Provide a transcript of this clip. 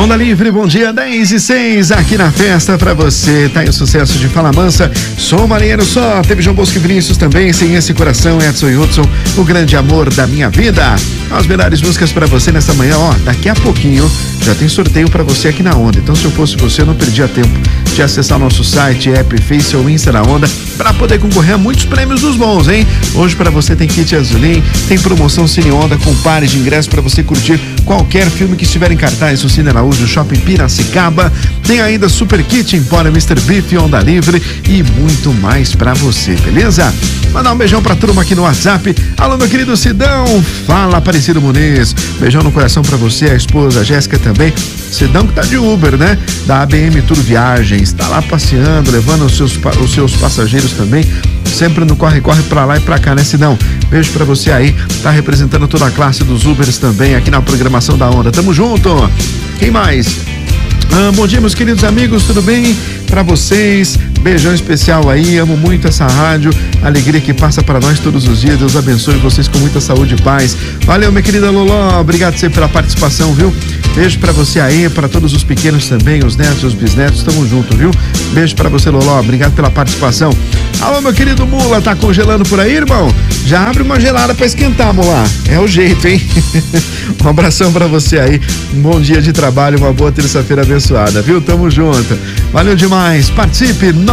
Onda Livre, bom dia, 10h06 aqui na festa pra você. Tá aí o sucesso de Fala Mansa, sou marinheiro só. Teve João Bosco e Vinícius também, Sem Esse Coração, Edson e Hudson, o grande amor da minha vida. As melhores músicas pra você nessa manhã, ó, daqui a pouquinho já tem sorteio pra você aqui na Onda. Então, se eu fosse você, eu não perdia tempo de acessar nosso site, app, Face ou Insta na Onda pra poder concorrer a muitos prêmios dos bons, hein? Hoje pra você tem kit Azulim, tem promoção Cine Onda com pares de ingressos pra você curtir qualquer filme que estiver em cartaz no Cine Araújo, Shopping Piracicaba. Tem ainda Super Kit, Empório Mr. Beef, Onda Livre e muito mais pra você, beleza? Mandar um beijão pra turma aqui no WhatsApp. Alô, meu querido Sidão, fala Aparecido Muniz. Beijão no coração pra você, a esposa, a Jéssica também. Sidão que tá de Uber, né? Da ABM Tour Viagens, tá lá passeando, levando os seus passageiros também, sempre no corre-corre pra lá e pra cá, né, Sidão? Beijo pra você aí, tá representando toda a classe dos Ubers também aqui na programação da Onda. Tamo junto! Quem mais? Bom dia, meus queridos amigos, tudo bem? Pra vocês, beijão especial aí, amo muito essa rádio, alegria que passa para nós todos os dias. Deus abençoe vocês com muita saúde e paz. Valeu, minha querida Loló, obrigado sempre pela participação, viu? Beijo pra você aí, pra todos os pequenos também, os netos, os bisnetos, tamo junto, viu? Beijo pra você, Loló, obrigado pela participação. Alô, meu querido Mula, tá congelando por aí, irmão? Já abre uma gelada pra esquentar, Mula, é o jeito, hein? Um abração pra você aí, um bom dia de trabalho, uma boa terça-feira abençoada, viu? Tamo junto, valeu demais, participe,